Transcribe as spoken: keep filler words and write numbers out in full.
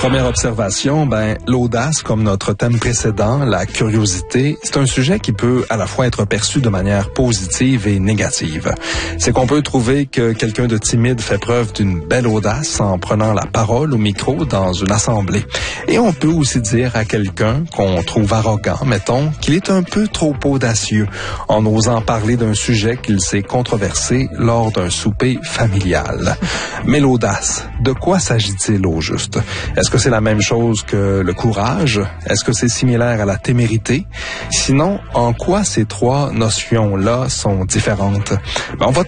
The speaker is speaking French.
Première observation, ben, l'audace, comme notre thème précédent, la curiosité, c'est un sujet qui peut à la fois être perçu de manière positive et négative. C'est qu'on peut trouver que quelqu'un de timide fait preuve d'une belle audace en prenant la parole au micro dans une assemblée. Et on peut aussi dire à quelqu'un qu'on trouve arrogant, mettons, qu'il est un peu trop audacieux en osant parler d'un sujet qu'il s'est controversé lors d'un souper familial. Mais l'audace, de quoi s'agit-il au juste? Est-ce que c'est la même chose que le courage? Est-ce que c'est similaire à la témérité? Sinon, en quoi ces trois notions-là sont différentes? Ben, on va